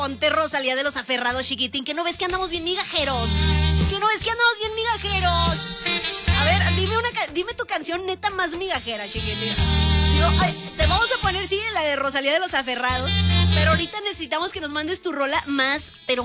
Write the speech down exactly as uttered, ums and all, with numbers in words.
Ponte Rosalía de los Aferrados, chiquitín, que no ves que andamos bien migajeros. Que no ves que andamos bien migajeros. A ver, dime una dime tu canción neta más migajera, chiquitín. Digo, ay, te vamos a poner, sí, la de Rosalía de los Aferrados, pero ahorita necesitamos que nos mandes tu rola más, pero